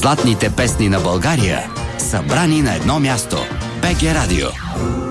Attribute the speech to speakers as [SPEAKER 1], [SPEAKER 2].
[SPEAKER 1] Златните песни на България, събрани на едно място. БГ Радио.